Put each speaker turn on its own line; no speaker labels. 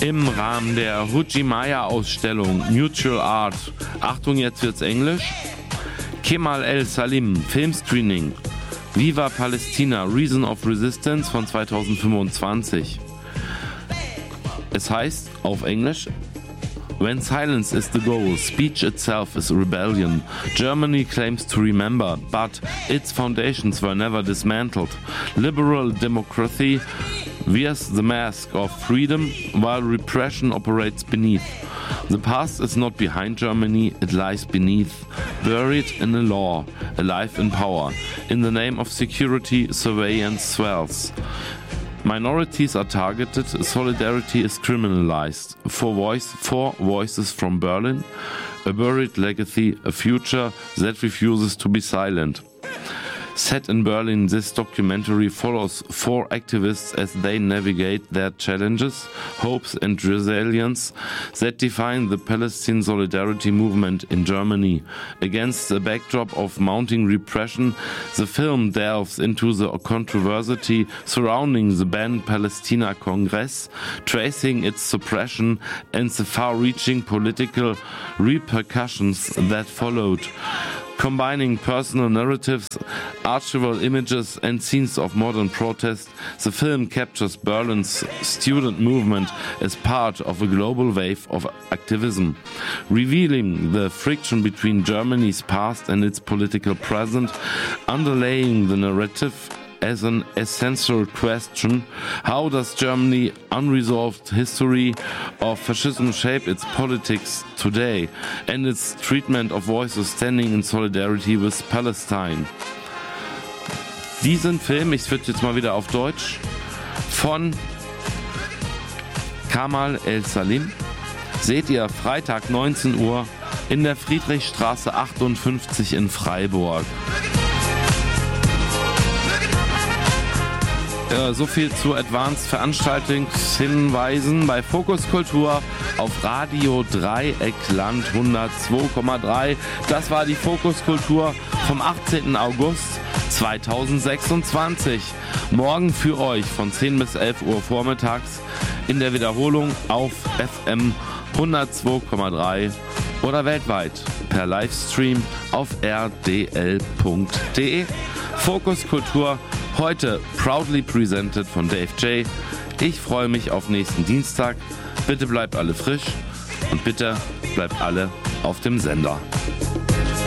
Im Rahmen der Hujimaya-Ausstellung Mutual Art, Achtung, jetzt wird's Englisch, Kemal El-Salim Filmscreening, Viva Palestina, Reason of Resistance von 2025. Es heißt auf Englisch: When silence is the goal, speech itself is a rebellion. Germany claims to remember, but its foundations were never dismantled. Liberal democracy wears the mask of freedom while repression operates beneath. The past is not behind Germany, it lies beneath, buried in a law, alive in power. In the name of security, surveillance swells. Minorities are targeted, solidarity is criminalized. Four voices from Berlin, a buried legacy, a future that refuses to be silent. Set in Berlin, this documentary follows four activists as they navigate their challenges, hopes and resilience that define the Palestine solidarity movement in Germany. Against the backdrop of mounting repression, the film delves into the controversy surrounding the banned Palestina Congress, tracing its suppression and the far-reaching political repercussions that followed. Combining personal narratives, archival images and scenes of modern protest, the film captures Berlin's student movement as part of a global wave of activism, revealing the friction between Germany's past and its political present, underlaying the narrative as an essential question: how does Germany's unresolved history of fascism shape its politics today and its treatment of voices standing in solidarity with Palestine? Diesen Film, ich switch jetzt mal wieder auf Deutsch, von Kemal El-Salim, seht ihr Freitag 19 Uhr in der Friedrichstraße 58 in Freiburg. So viel zu Advanced Veranstaltungshinweisen bei Fokus Kultur auf Radio Dreieckland 102,3. Das war die Fokus Kultur vom 18. August 2026. Morgen für euch von 10 bis 11 Uhr vormittags in der Wiederholung auf FM 102,3 oder weltweit per Livestream auf rdl.de. Fokus Kultur heute proudly presented von Dave J. Ich freue mich auf nächsten Dienstag. Bitte bleibt alle frisch und bitte bleibt alle auf dem Sender.